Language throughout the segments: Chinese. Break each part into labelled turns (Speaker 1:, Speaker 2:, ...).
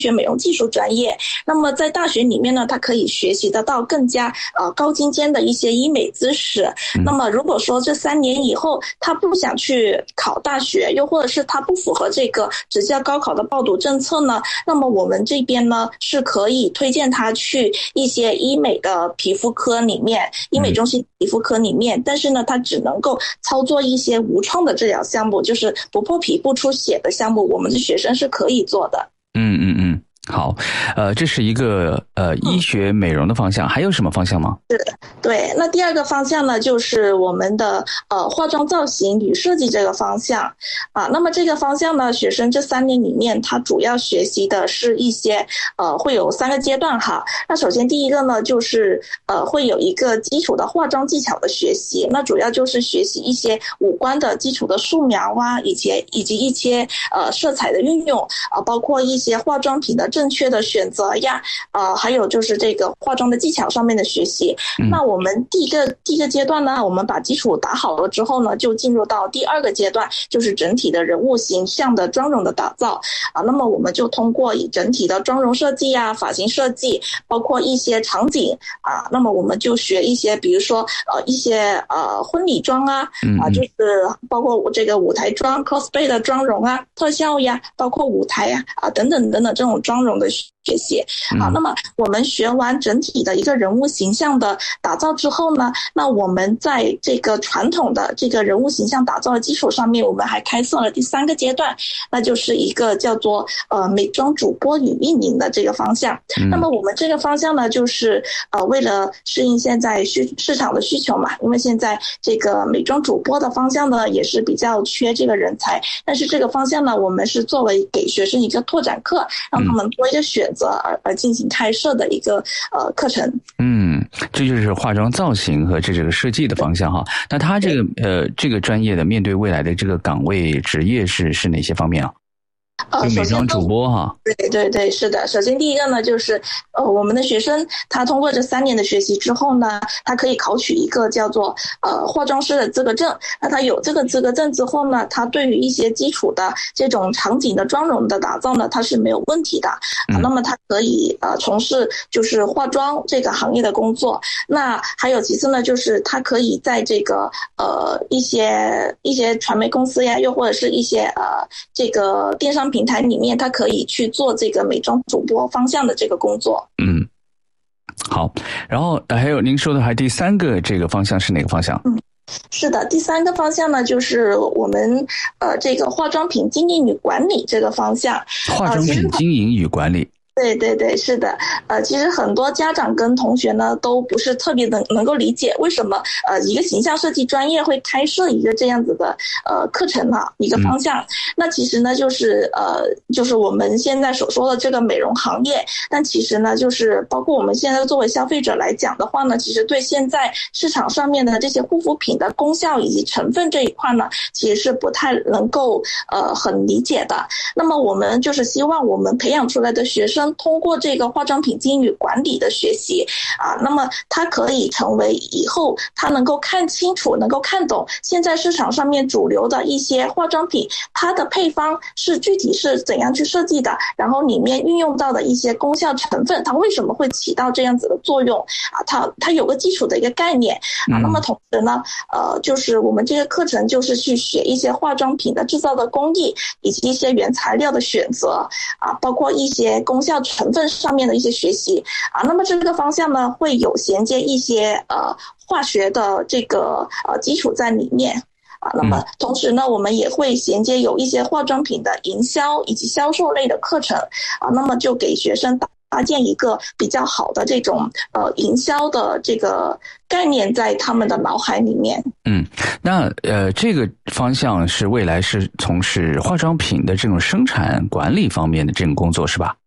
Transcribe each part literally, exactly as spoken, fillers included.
Speaker 1: 学美容技术专业。那么在大学里面呢，他可以学习得到更加呃高精尖的一些医美知识。
Speaker 2: 嗯、
Speaker 1: 那么如果说这三年以后他不想去考大学，又或者是他不符合这个职教高考的报读政策呢，那么我们这边呢是可以推荐他去一些医美的皮肤科里面，医美中心皮肤科里面，但是呢他只能够操作一些无创的治疗项目，就是不破皮不出血的项目，我们的学生是可以做的。
Speaker 2: 嗯嗯嗯，好，呃，这是一个呃医学美容的方向，还有什么方向吗？
Speaker 1: 是的，对。那第二个方向呢，就是我们的呃化妆造型与设计这个方向啊。那么这个方向呢，学生这三年里面，他主要学习的是一些呃会有三个阶段哈。那首先第一个呢，就是呃会有一个基础的化妆技巧的学习，那主要就是学习一些五官的基础的素描啊，以及以及一些呃色彩的运用啊，包括一些化妆品的正确的选择呀，呃还有就是这个化妆的技巧上面的学习。那我们第一个第一个阶段呢，我们把基础打好了之后呢，就进入到第二个阶段，就是整体的人物形象的妆容的打造啊。那么我们就通过以整体的妆容设计啊、发型设计，包括一些场景啊，那么我们就学一些，比如说呃一些呃婚礼妆啊，啊就是包括我这个舞台妆、cosplay 的妆容啊、特效呀，包括舞台呀啊等等等等这种妆容的学习啊。那么我们学完整体的一个人物形象的打造之后呢，那我们在这个传统的这个人物形象打造的基础上面，我们还开设了第三个阶段，那就是一个叫做呃美妆主播与运营的这个方向。嗯、那么我们这个方向呢，就是呃为了适应现在需市场的需求嘛，因为现在这个美妆主播的方向呢也是比较缺这个人才，但是这个方向呢，我们是作为给学生一个拓展课，让他们多一个选择而而进行开设的一个呃课程。
Speaker 2: 嗯，这就是化妆造型和这这个设计的方向哈。那他这个呃这个专业的面对未来的这个岗位职业是是哪些方面啊？
Speaker 1: 呃，
Speaker 2: 美妆主播哈，
Speaker 1: 对对对，是的。首先第一个呢，就是呃，我们的学生他通过这三年的学习之后呢，他可以考取一个叫做呃化妆师的资格证。那他有这个资格证之后呢，他对于一些基础的这种场景的妆容的打造呢，他是没有问题的。嗯、那么他可以呃从事就是化妆这个行业的工作。那还有其次呢，就是他可以在这个呃一些一些传媒公司呀，又或者是一些呃这个电商平台里面，他可以去做这个美妆主播方向的这个工作。
Speaker 2: 嗯，好。然后还有您说的还第三个这个方向是哪个方向？
Speaker 1: 嗯，是的，第三个方向呢，就是我们呃这个化妆品经营与管理这个方向。
Speaker 2: 化妆品经营与管理。
Speaker 1: 对对对，是的，呃，其实很多家长跟同学呢都不是特别能能够理解为什么呃一个形象设计专业会开设一个这样子的呃课程呢、啊、一个方向。嗯、那其实呢就是呃就是我们现在所说的这个美容行业，但其实呢就是包括我们现在作为消费者来讲的话呢，其实对现在市场上面的这些护肤品的功效以及成分这一块呢，其实是不太能够呃很理解的。那么我们就是希望我们培养出来的学生，通过这个化妆品经营与管理的学习啊，那么它可以成为以后他能够看清楚、能够看懂现在市场上面主流的一些化妆品，它的配方是具体是怎样去设计的，然后里面运用到的一些功效成分，它为什么会起到这样子的作用啊？它它有个基础的一个概念啊。那么同时呢，呃，就是我们这个课程就是去学一些化妆品的制造的工艺，以及一些原材料的选择啊，包括一些功效成分上面的一些学习啊。那么这个方向呢，会有衔接一些呃化学的这个呃基础在里面啊。那么同时呢，我们也会衔接有一些化妆品的营销以及销售类的课程啊。那么就给学生搭建一个比较好的这种呃营销的这个概念在他们的脑海里面。
Speaker 2: 嗯，那呃这个方向是未来是从事化妆品的这种生产管理方面的这种工作是吧？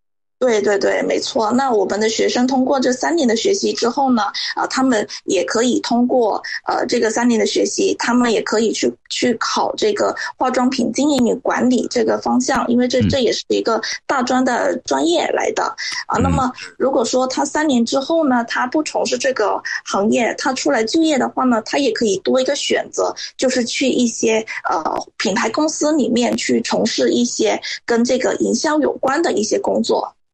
Speaker 1: 对对对，没错。那我们的学生通过这三年的学习之后呢，啊，他们也可以通过呃这个三年的学习，他们也可以去去考这个化妆品经营与管理这个方向，因为这这也是一个大专的专业来的啊。那么如果说他三年之后呢，他不从事这个行业，他出来就业的话呢，他也可以多一个选择，就是去一些呃品牌公司里面去从事一些跟这个营销有关的一些工作。